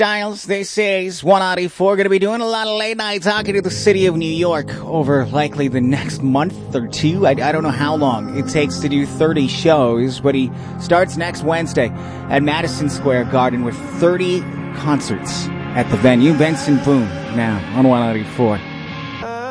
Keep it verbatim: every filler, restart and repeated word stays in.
Dials, this is one ninety-four. Going to be doing a lot of late night talking to the city of New York over likely the next month or two. I, I don't know how long it takes to do thirty shows, but he starts next Wednesday at Madison Square Garden with thirty concerts at the venue. Benson Boone now on one ninety-four.